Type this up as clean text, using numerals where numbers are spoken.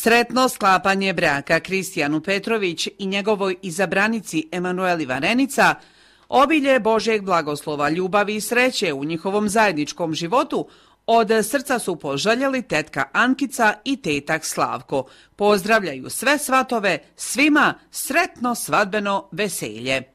Sretno sklapanje braka Kristijanu Petrović i njegovoj izabranici Emanueli Varenica, obilje Božjeg blagoslova, ljubavi i sreće u njihovom zajedničkom životu od srca su poželjeli tetka Ankica i tetak Slavko. Pozdravljaju sve svatove, svima sretno svadbeno veselje.